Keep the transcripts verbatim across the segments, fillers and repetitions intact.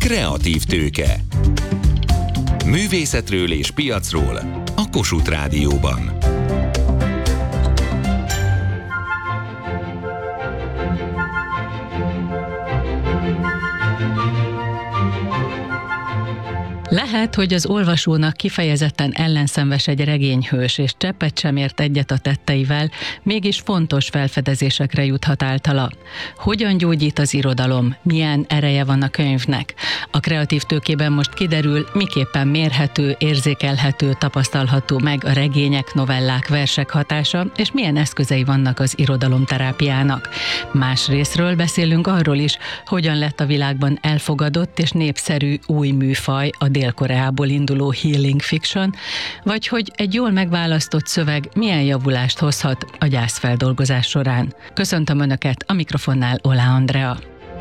Kreatív tőke. Művészetről és piacról a Kossuth Rádióban. Lehet, hogy az olvasónak kifejezetten ellenszenves egy regényhős, és cseppet sem ért egyet a tetteivel, mégis fontos felfedezésekre juthat általa. Hogyan gyógyít az irodalom? Milyen ereje van a könyvnek? A kreatív tőkében most kiderül, miképpen mérhető, érzékelhető, tapasztalható meg a regények, novellák, versek hatása, és milyen eszközei vannak az irodalomterápiának. Másrészről beszélünk arról is, hogyan lett a világban elfogadott és népszerű új műfaj, a Dél-Koreából induló healing fiction, vagy hogy egy jól megválasztott szöveg milyen javulást hozhat a gyászfeldolgozás során. Köszöntöm Önöket, a mikrofonnál Olá Andrea.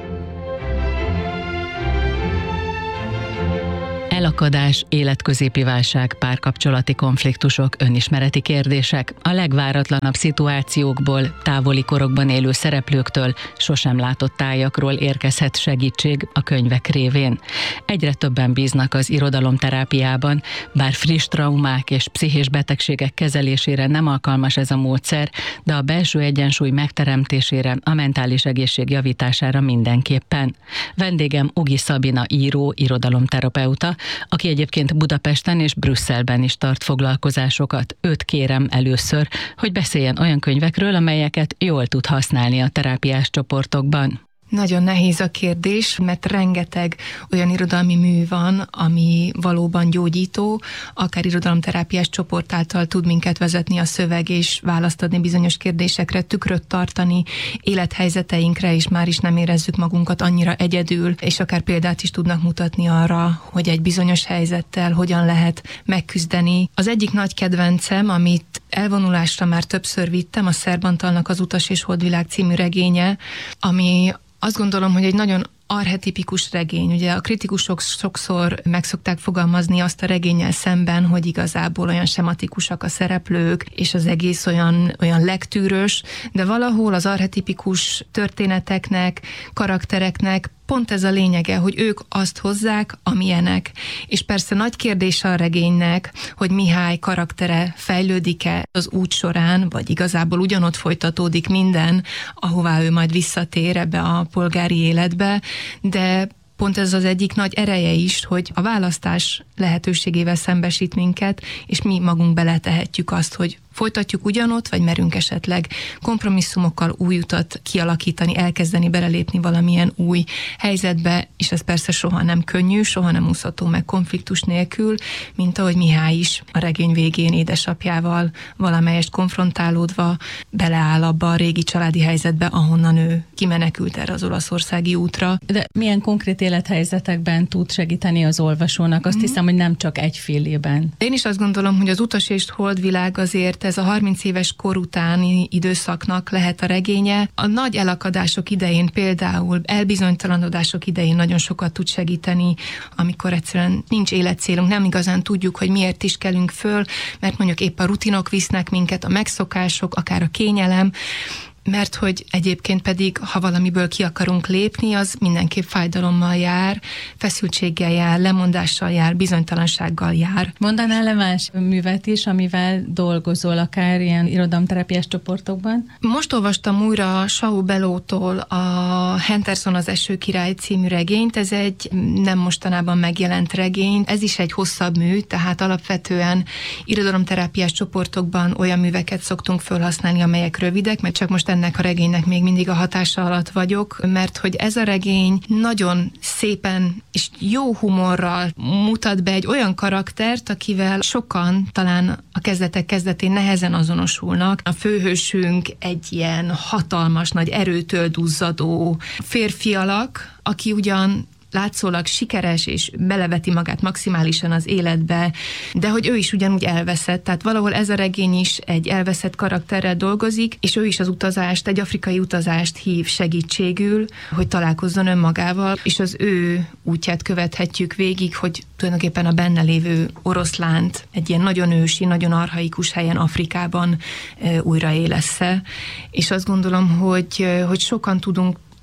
Elakadás, életközépi válság, párkapcsolati konfliktusok, önismereti kérdések, a legváratlanabb szituációkból, távoli korokban élő szereplőktől, sosem látott tájakról érkezhet segítség a könyvek révén. Egyre többen bíznak az irodalomterápiában, bár friss traumák és pszichés betegségek kezelésére nem alkalmas ez a módszer, de a belső egyensúly megteremtésére, a mentális egészség javítására mindenképpen. Vendégem Ugi Szabina író, irodalomterapeuta, aki egyébként Budapesten és Brüsszelben is tart foglalkozásokat. Őt kérem először, hogy beszéljen olyan könyvekről, amelyeket jól tud használni a terápiás csoportokban. Nagyon nehéz a kérdés, mert rengeteg olyan irodalmi mű van, ami valóban gyógyító, akár irodalomterápiás csoport által tud minket vezetni a szöveg, és választ adni bizonyos kérdésekre, tükröt tartani élethelyzeteinkre, és már is nem érezzük magunkat annyira egyedül, és akár példát is tudnak mutatni arra, hogy egy bizonyos helyzettel hogyan lehet megküzdeni. Az egyik nagy kedvencem, amit elvonulásra már többször vittem, a Szerb Antalnak az Utas és Holdvilág című regénye, ami azt gondolom, hogy egy nagyon archetipikus regény. Ugye a kritikusok sokszor meg szokták fogalmazni azt a regénnyel szemben, hogy igazából olyan sematikusak a szereplők, és az egész olyan, olyan legtűrös, de valahol az archetipikus történeteknek, karaktereknek pont ez a lényege, hogy ők azt hozzák, amilyenek. És persze nagy kérdés a regénynek, hogy Mihály karaktere fejlődik-e az út során, vagy igazából ugyanott folytatódik minden, ahová ő majd visszatér ebbe a polgári életbe, de pont ez az egyik nagy ereje is, hogy a választás lehetőségével szembesít minket, és mi magunk beletehetjük azt, hogy folytatjuk ugyanott, vagy merünk esetleg kompromisszumokkal új utat kialakítani, elkezdeni belelépni valamilyen új helyzetbe, és ez persze soha nem könnyű, soha nem úszható meg konfliktus nélkül, mint ahogy Mihály is a regény végén édesapjával valamelyest konfrontálódva beleáll abba a régi családi helyzetbe, ahonnan ő kimenekült erre az olaszországi útra. De milyen konkrét élethelyzetekben tud segíteni az olvasónak? Azt mm. hiszem, hogy nem csak egyfélében. Én is azt gondolom, hogy az Utas és Holdvilág azért ez a harminc éves kor utáni időszaknak lehet a regénye. A nagy elakadások idején, például elbizonytalanodások idején nagyon sokat tud segíteni, amikor egyszerűen nincs életcélunk, nem igazán tudjuk, hogy miért is kelünk föl, mert mondjuk épp a rutinok visznek minket, a megszokások, akár a kényelem, mert hogy egyébként pedig, ha valamiből ki akarunk lépni, az mindenképp fájdalommal jár, feszültséggel jár, lemondással jár, bizonytalansággal jár. Mondanál le más művet is, amivel dolgozol, akár ilyen irodalomterápiás csoportokban? Most olvastam újra Saul Bellow-tól a Henderson az Eső király című regényt. Ez egy nem mostanában megjelent regény. Ez is egy hosszabb mű, tehát alapvetően irodalomterápiás csoportokban olyan műveket szoktunk felhasználni, amelyek rövidek, mert csak most ennek a regénynek még mindig a hatása alatt vagyok, mert hogy ez a regény nagyon szépen és jó humorral mutat be egy olyan karaktert, akivel sokan talán a kezdetek kezdetén nehezen azonosulnak. A főhősünk egy ilyen hatalmas, nagy erőtől duzzadó férfi alak, aki ugyan látszólag sikeres, és beleveti magát maximálisan az életbe, de hogy ő is ugyanúgy elveszett, tehát valahol ez a regény is egy elveszett karakterrel dolgozik, és ő is az utazást, egy afrikai utazást hív segítségül, hogy találkozzon önmagával, és az ő útját követhetjük végig, hogy tulajdonképpen a benne lévő oroszlánt egy ilyen nagyon ősi, nagyon archaikus helyen Afrikában újraélessze, és azt gondolom, hogy, hogy sokan tudunk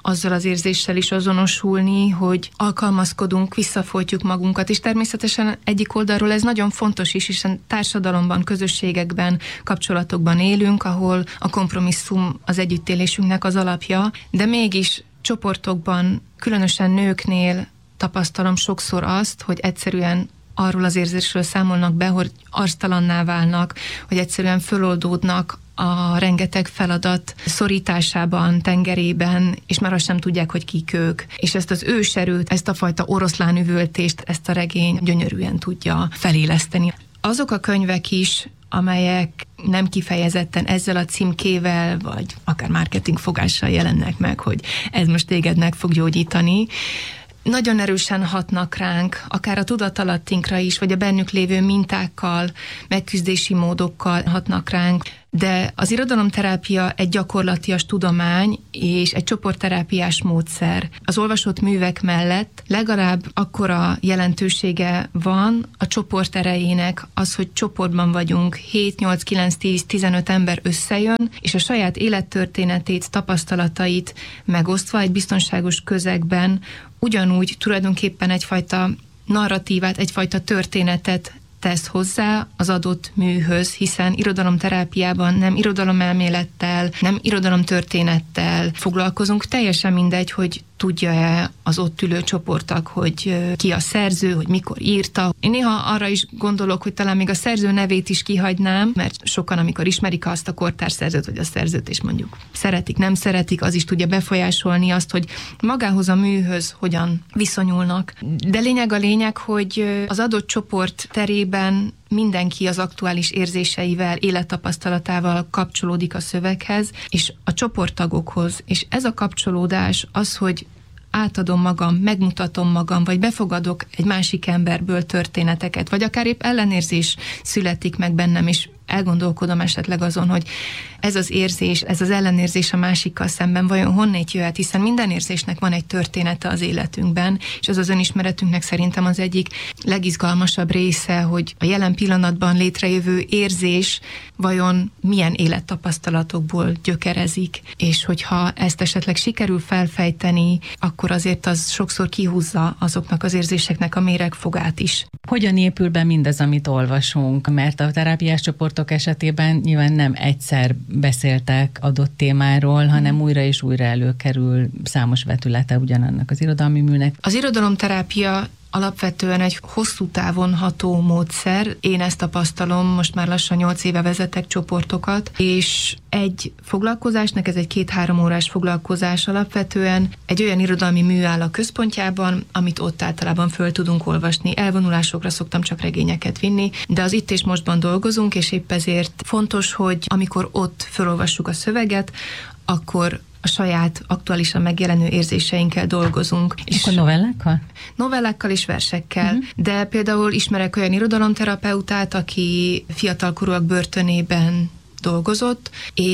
azzal az érzéssel is azonosulni, hogy alkalmazkodunk, visszafolytjuk magunkat, és természetesen egyik oldalról ez nagyon fontos is, hiszen társadalomban, közösségekben, kapcsolatokban élünk, ahol a kompromisszum az együttélésünknek az alapja, de mégis csoportokban, különösen nőknél tapasztalom sokszor azt, hogy egyszerűen arról az érzésről számolnak be, hogy arctalanná válnak, hogy egyszerűen föloldódnak a rengeteg feladat szorításában, tengerében, és már azt sem tudják, hogy kik ők. És ezt az őserőt, ezt a fajta oroszlánüvöltést, ezt a regény gyönyörűen tudja feléleszteni. Azok a könyvek is, amelyek nem kifejezetten ezzel a címkével, vagy akár marketing fogással jelennek meg, hogy ez most téged meg fog gyógyítani, nagyon erősen hatnak ránk, akár a tudatalattinkra is, vagy a bennük lévő mintákkal, megküzdési módokkal hatnak ránk, de az irodalomterápia egy gyakorlatias tudomány és egy csoportterápiás módszer. Az olvasott művek mellett legalább akkora jelentősége van a csoport erejének, az, hogy csoportban vagyunk, hét, nyolc, kilenc, tíz, tizenöt ember összejön, és a saját élettörténetét, tapasztalatait megosztva egy biztonságos közegben ugyanúgy tulajdonképpen egyfajta narratívát, egyfajta történetet tesz hozzá az adott műhöz, hiszen irodalomterápiában nem irodalomelmélettel, nem irodalomtörténettel foglalkozunk, teljesen mindegy, hogy tudja-e az ott ülő csoporttag, hogy ki a szerző, hogy mikor írta. Én néha arra is gondolok, hogy talán még a szerző nevét is kihagynám, mert sokan, amikor ismerik azt a kortárszerzőt, vagy a szerzőt, és mondjuk szeretik, nem szeretik, az is tudja befolyásolni azt, hogy magához a műhöz hogyan viszonyulnak. De lényeg a lényeg, hogy az adott csoport terében mindenki az aktuális érzéseivel, élettapasztalatával kapcsolódik a szöveghez, és a csoporttagokhoz. És ez a kapcsolódás az, hogy átadom magam, megmutatom magam, vagy befogadok egy másik emberből történeteket, vagy akár épp ellenérzés születik meg bennem, és elgondolkodom esetleg azon, hogy ez az érzés, ez az ellenérzés a másikkal szemben vajon honnét jöhet, hiszen minden érzésnek van egy története az életünkben, és az az önismeretünknek szerintem az egyik legizgalmasabb része, hogy a jelen pillanatban létrejövő érzés vajon milyen élettapasztalatokból gyökerezik, és hogyha ezt esetleg sikerül felfejteni, akkor azért az sokszor kihúzza azoknak az érzéseknek a méregfogát is. Hogyan épül be mindez, amit olvasunk? Mert a terápiás csoportok esetében nyilván nem egyszer beszéltek adott témáról, hanem újra és újra előkerül számos vetülete ugyanannak az irodalmi műnek. Az irodalomterápia alapvetően egy hosszú távon ható módszer. Én ezt tapasztalom, most már lassan nyolc éve vezetek csoportokat, és egy foglalkozásnak, ez egy két-három órás foglalkozás alapvetően egy olyan irodalmi mű áll a központjában, amit ott általában föl tudunk olvasni. Elvonulásokra szoktam csak regényeket vinni, de az itt és mostban dolgozunk, és épp ezért fontos, hogy amikor ott felolvassuk a szöveget, akkor a saját aktuálisan megjelenő érzéseinkkel dolgozunk. És akkor novellákkal? Novellákkal és versekkel. Uh-huh. De például ismerek olyan irodalomterapeutát, aki fiatalkorúak börtönében dolgozott,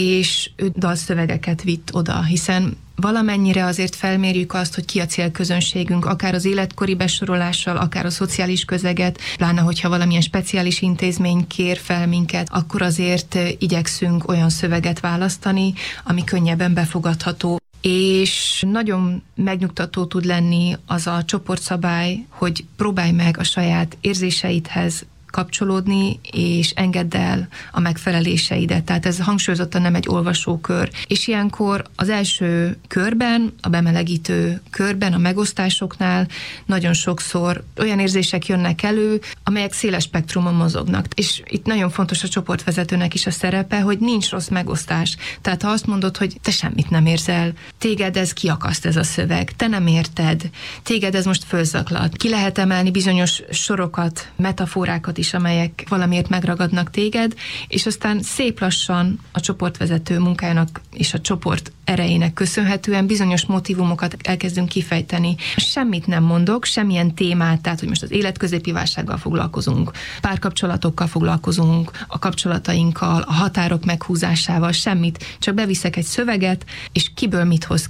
és ő dalszövegeket vitt oda, hiszen valamennyire azért felmérjük azt, hogy ki a célközönségünk, akár az életkori besorolással, akár a szociális közeget, pláne hogyha valamilyen speciális intézmény kér fel minket, akkor azért igyekszünk olyan szöveget választani, ami könnyebben befogadható. És nagyon megnyugtató tud lenni az a csoportszabály, hogy próbálj meg a saját érzéseidhez kapcsolódni, és engedd el a megfeleléseidet. Tehát ez hangsúlyozottan nem egy olvasókör. És ilyenkor az első körben, a bemelegítő körben, a megosztásoknál nagyon sokszor olyan érzések jönnek elő, amelyek széles spektrumon mozognak. És itt nagyon fontos a csoportvezetőnek is a szerepe, hogy nincs rossz megosztás. Tehát ha azt mondod, hogy te semmit nem érzel, téged ez kiakaszt ez a szöveg, te nem érted, téged ez most fölzaklat. Ki lehet emelni bizonyos sorokat, metaforákat is, amelyek valamiért megragadnak téged, és aztán szép lassan a csoportvezető munkájának és a csoport erejének köszönhetően bizonyos motivumokat elkezdünk kifejteni. Semmit nem mondok, semmilyen témát, tehát hogy most az életközépi válsággal foglalkozunk, párkapcsolatokkal foglalkozunk, a kapcsolatainkkal, a határok meghúzásával, semmit, csak beviszek egy szöveget, és kiből mit hoz ki.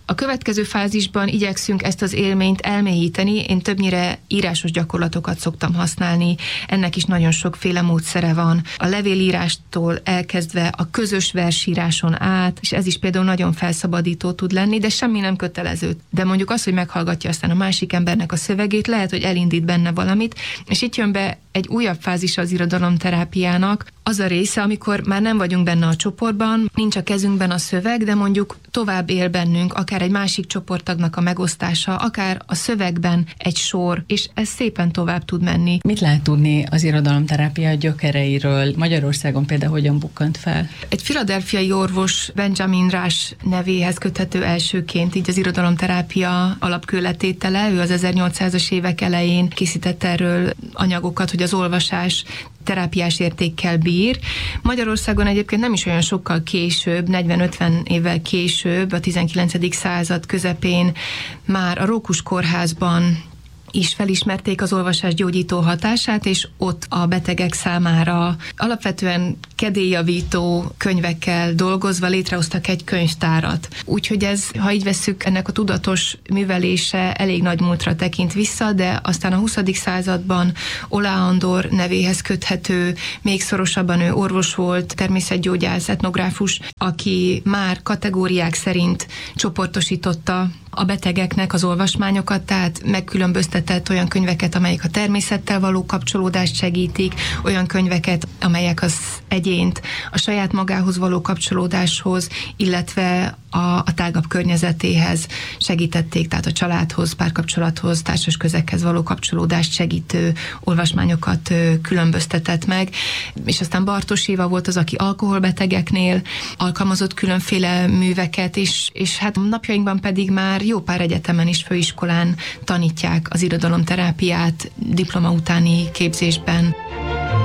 A következő fázisban igyekszünk ezt az élményt elmélyíteni, én többnyire írásos gyakorlatokat szoktam használni, ennek is nagyon sokféle módszere van. A levélírástól elkezdve a közös versíráson át, és ez is például nagyon felszabadító tud lenni, de semmi nem kötelező. De mondjuk az, hogy meghallgatja aztán a másik embernek a szövegét, lehet, hogy elindít benne valamit, és itt jön be egy újabb fázis az irodalomterápiának, az a része, amikor már nem vagyunk benne a csoportban, nincs a kezünkben a szöveg, de mondjuk tovább él bennünk, akár egy másik csoporttagnak a megosztása, akár a szövegben egy sor, és ez szépen tovább tud menni. Mit lehet tudni az irodalomterápia gyökereiről? Magyarországon például hogyan bukkant fel? Egy philadelphiai orvos Benjamin Rush nevéhez köthető elsőként így az irodalomterápia alapkőletétele, ő az ezernyolcszázas évek elején készített erről anyagokat, hogy az olvasás terápiás értékkel bír. Magyarországon egyébként nem is olyan sokkal később, negyven-ötven évvel később, a tizenkilencedik század közepén már a Rókus kórházban is felismerték az olvasás gyógyító hatását, és ott a betegek számára alapvetően kedélyjavító könyvekkel dolgozva létrehoztak egy könyvtárat. Úgyhogy ez, ha így vesszük, ennek a tudatos művelése elég nagy múltra tekint vissza, de aztán a huszadik században Oláh Andor nevéhez köthető, még szorosabban ő orvos volt, természetgyógyász, etnográfus, aki már kategóriák szerint csoportosította a betegeknek az olvasmányokat, tehát megkülönböztetett olyan könyveket, amelyek a természettel való kapcsolódást segítik, olyan könyveket, amelyek az egyént a saját magához való kapcsolódáshoz, illetve a, a tágabb környezetéhez segítették, tehát a családhoz, párkapcsolathoz, társas közekhez való kapcsolódást segítő olvasmányokat különböztetett meg. És aztán Bartos Éva volt az, aki alkoholbetegeknél alkalmazott különféle műveket, és, és hát napjainkban pedig már jó pár egyetemen és főiskolán tanítják az irodalomterápiát diploma utáni képzésben.